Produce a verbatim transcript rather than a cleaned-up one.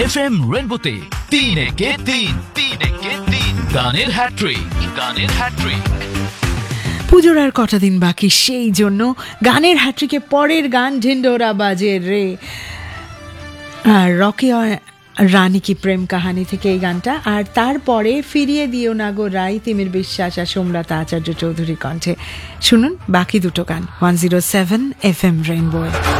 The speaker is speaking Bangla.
এফএম রেনবোতে তিন একে তিন তিন একে তিন গানের হ্যাট্রিক গানের হ্যাট্রিক। পুজোর আর কটা দিন বাকি, সেই জন্য গানের হ্যাট্রিকে পরের গান ঢিন্ডোরা বাজে রে, আর রকি রানী কি প্রেম কাহানি থেকে এই গানটা। আর তারপরে ফিরিয়ে দিও না গো রাই তিমির বিশ্বাস আর সোমলতা আচার্য চৌধুরী কণ্ঠে। শুনুন বাকি দুটো গান one zero seven F M rainbow.